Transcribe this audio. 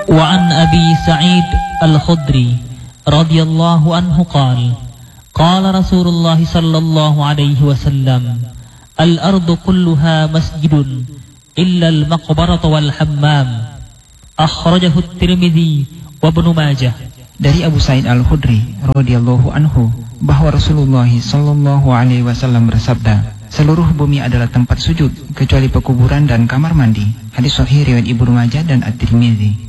وعن أبي سعيد الخدري رضي الله عنه قال قال رسول الله صلى الله عليه وسلم الأرض كلها مسجد إلا المقبرة والحمام أخرجه الترمذي وابن ماجه. Dari Abu Sa'id Al-Khudri radhiyallahu anhu bahwa Rasulullah sallallahu alaihi wasallam bersabda, seluruh bumi adalah tempat sujud kecuali pekuburan dan kamar mandi. Hadis sahih riwayat Ibnu Majah dan At-Tirmidzi.